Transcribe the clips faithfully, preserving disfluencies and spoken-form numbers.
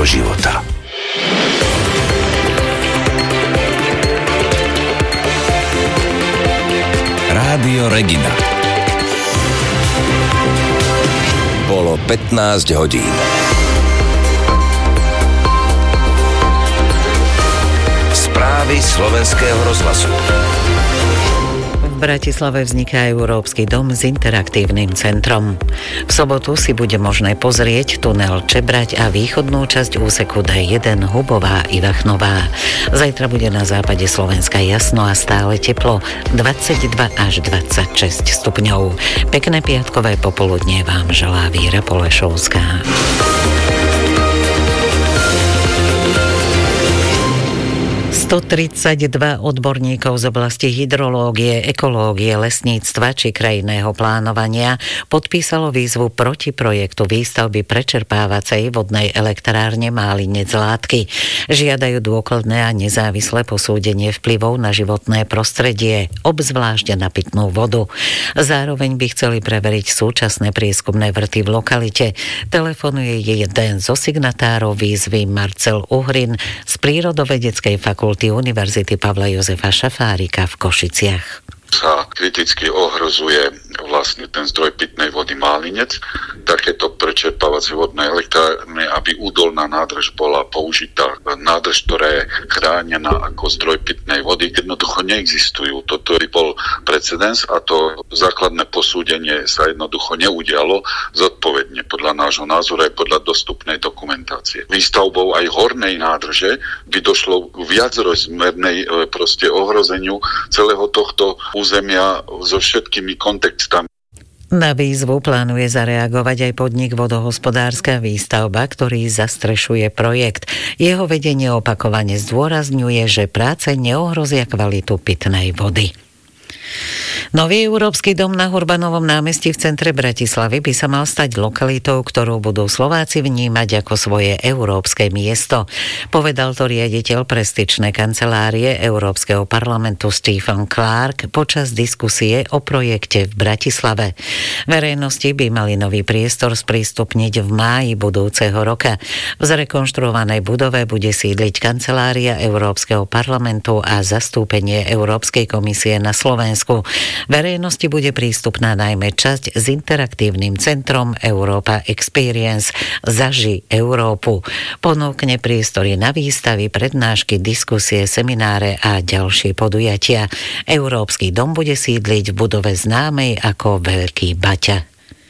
života. Rádio Regina. Bolo pätnásť hodín. Správy slovenského rozhlasu. V Bratislave vzniká Európsky dom s interaktívnym centrom. V sobotu si bude možné pozrieť tunel Čebrať a východnú časť úseku dé jeden Hubová Ivachnová. Zajtra bude na západe Slovenska jasno a stále teplo, dvadsaťdva až dvadsaťšesť stupňov. Pekné piatkové popoludnie vám želá Víra Polešovská. stotridsaťdva odborníkov z oblasti hydrológie, ekológie, lesníctva či krajinného plánovania podpísalo výzvu proti projektu výstavby prečerpávacej vodnej elektrárne Málinec Látky. Žiadajú dôkladné a nezávislé posúdenie vplyvov na životné prostredie, obzvlášť na pitnú vodu. Zároveň by chceli preveriť súčasné prieskumné vrty v lokalite. Telefonuje jeden zo signatárov výzvy Marcel Uhrin z Prírodovedeckej fakulty Univerzity Pavla Jozefa Šafárika v Košiciach. Sa kriticky ohrozuje vlastne ten zdroj pitnej vody Málinec. Takéto prečerpávacie vodné elektrárne, aby údolná nádrž bola použitá. Nádrž, ktorá je chránená ako zdroj pitnej vody, jednoducho neexistujú. Toto by bol precedens a to základné posúdenie sa jednoducho neudialo zodpovedne podľa nášho názoru aj podľa dostupnej dokumentácie. Výstavbou aj hornej nádrže by došlo k viacrozmernej proste ohrozeniu celého tohto územia so všetkými kontextami. Na výzvu plánuje zareagovať aj podnik Vodohospodárska výstavba, ktorý zastrešuje projekt. Jeho vedenie opakovane zdôrazňuje, že práce neohrozia kvalitu pitnej vody. Nový Európsky dom na Hurbanovom námestí v centre Bratislavy by sa mal stať lokalitou, ktorú budú Slováci vnímať ako svoje európske miesto. Povedal to riaditeľ prestižnej kancelárie Európskeho parlamentu Stephen Clark počas diskusie o projekte v Bratislave. Verejnosti by mali nový priestor sprístupniť v máji budúceho roka. V zrekonštruovanej budove bude sídliť kancelária Európskeho parlamentu a zastúpenie Európskej komisie na Slovensku. Verejnosti bude prístupná najmä časť s interaktívnym centrom Európa Experience Zaži Európu. Ponúkne priestory na výstavy, prednášky, diskusie, semináre a ďalšie podujatia. Európsky dom bude sídliť v budove známej ako Veľký Baťa.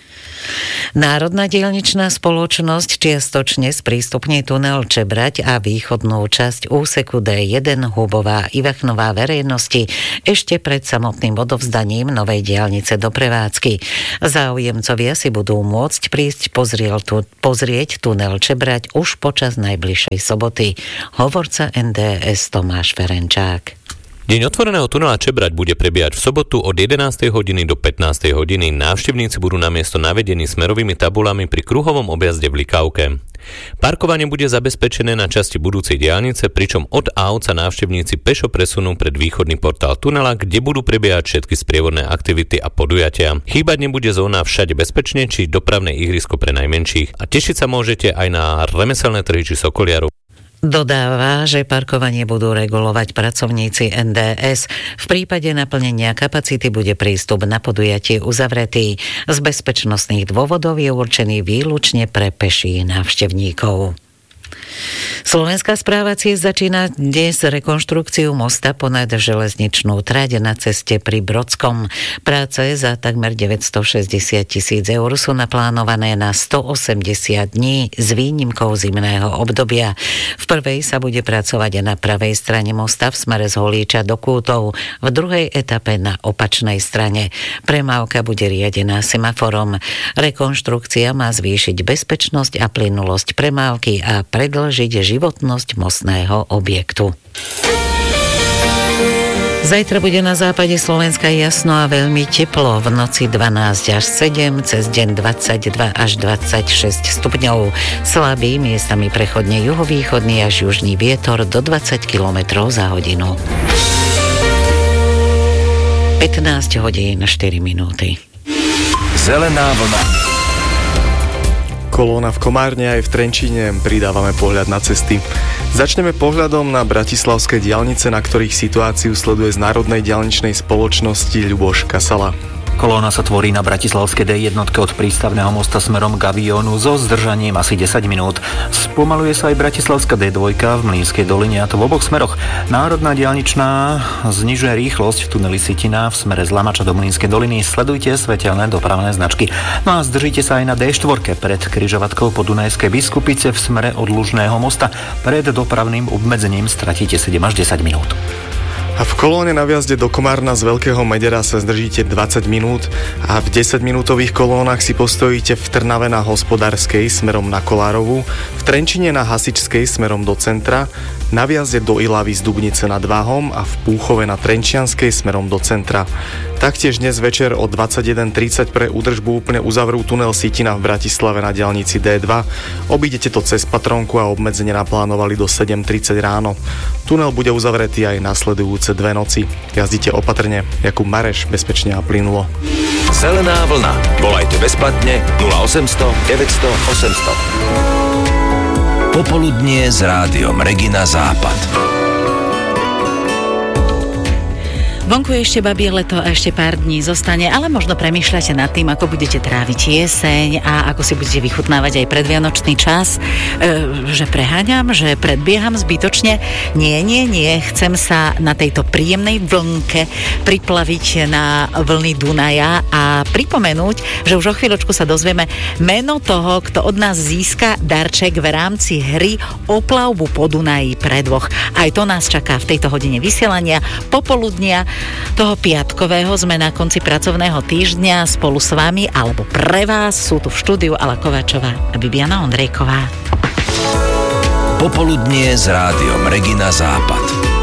Národná diaľničná spoločnosť čiastočne sprístupní tunel Čebrať a východnú časť úseku dé jeden Hubová Ivachnová verejnosti ešte pred samotným odovzdaním novej diaľnice do prevádzky. Záujemcovia si budú môcť prísť pozrieť, pozrieť tunel Čebrať už počas najbližšej soboty. Hovorca en dé es Tomáš Ferenčák. Deň otvoreného tunela Čebrať bude prebiehať v sobotu od jedenástej hodiny do pätnástej hodiny. Návštevníci budú namiesto navedení smerovými tabulami pri kruhovom objazde v Likavke. Parkovanie bude zabezpečené na časti budúcej diaľnice, pričom od aut sa návštevníci pešo presunú pred východný portál tunela, kde budú prebiehať všetky sprievodné aktivity a podujatia. Chýbať nebude zóna Všade bezpečne či dopravné ihrisko pre najmenších a tešiť sa môžete aj na remeselné trhy či sokoliaru. Dodáva, že parkovanie budú regulovať pracovníci en dé es. V prípade naplnenia kapacity bude prístup na podujatie uzavretý. Z bezpečnostných dôvodov je určený výlučne pre peších návštevníkov. Slovenská správa ciest začína dnes rekonštrukciu mosta ponad železničnú trať na ceste pri Brodskom. Práce za takmer deväťstošesťdesiat tisíc eur sú naplánované na stoosemdesiat dní s výnimkou zimného obdobia. V prvej sa bude pracovať na pravej strane mosta v smere z Holíča do Kútov, v druhej etape na opačnej strane. Premávka bude riadená semaforom. Rekonštrukcia má zvýšiť bezpečnosť a plynulosť premávky a predĺžiť životnosť mostného objektu. Zajtra bude na západe Slovenska jasno a veľmi teplo. V noci dvanásť až sedem, cez deň dvadsaťdva až dvadsaťšesť stupňov. Slabý, miestami prechodne juhovýchodný až južný vietor do dvadsať kilometrov za hodinu. pätnásť hodín štyri minúty. Zelená vlna. kolóna v Komárne aj v Trenčíne, pridávame pohľad na cesty. Začneme pohľadom na bratislavské diaľnice, na ktorých situáciu sleduje z Národnej diaľničnej spoločnosti Ľuboš Kasala. Kolóna sa tvorí na bratislavskej dé jedna od prístavného mosta smerom k Aviónu so zdržaním asi desať minút. Spomaluje sa aj bratislavská dé dva v Mlynskej doline, a to v oboch smeroch. Národná diaľničná znižuje rýchlosť v tuneli Sitina v smere z Lamača do Mlynskej doliny. Sledujte svetelné dopravné značky. No a zdržíte sa aj na dé štyri pred križovatkou po Dunajskej Biskupice v smere od Lužného mosta. Pred dopravným obmedzením stratíte sedem až desať minút. A v kolóne na viazde do Komárna z Veľkého Medera sa zdržíte dvadsať minút a v desaťminútových kolónach si postojíte v Trnave na Hospodárskej smerom na Kolárovú, v Trenčine na Hasičskej smerom do centra, na viazde do Ilavy z Dubnice nad Váhom a v Púchove na Trenčianskej smerom do centra. Taktiež dnes večer o dvadsaťjeden tridsať pre údržbu úplne uzavrú tunel Sitina v Bratislave na diaľnici dé dva. Obídete to cez Patrónku a obmedzenie naplánovali do sedem tridsať ráno. Tunel bude uzavretý aj nasledujúce dve noci. Jazdite opatrne. Jakub Mareš, bezpečne a plynulo. Zelená vlna. Volajte bezplatne nula osemsto deväťsto osemsto. Popoludnie s rádiom Regina Západ. Vonku je ešte babie leto a ešte pár dní zostane, ale možno premýšľate nad tým, ako budete tráviť jeseň a ako si budete vychutnávať aj predvianočný čas. E, že preháňam, že predbieham zbytočne. Nie, nie, nie. Chcem sa na tejto príjemnej vlnke priplaviť na vlny Dunaja a pripomenúť, že už o chvíľočku sa dozvieme meno toho, kto od nás získa darček v rámci hry o plavbu po Dunaji pre dvoch. Aj to nás čaká v tejto hodine vysielania popoludnia toho piatkového. Sme na konci pracovného týždňa spolu s vami, alebo pre vás sú tu v štúdiu Ala Kováčová a Bibiana Ondrejková. Popoludnie s rádiom Regina Západ.